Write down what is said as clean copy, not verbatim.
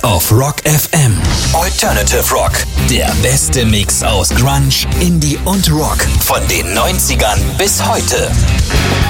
Jetzt auf Rock FM. Alternative Rock. Der beste Mix aus Grunge, Indie und Rock. Von den 90ern bis heute.